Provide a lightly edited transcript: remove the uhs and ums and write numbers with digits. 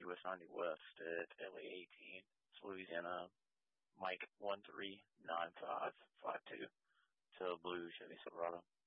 US 90 West at LA 18. It's Louisiana, Mike 139552 to Blue Chevy Silverado.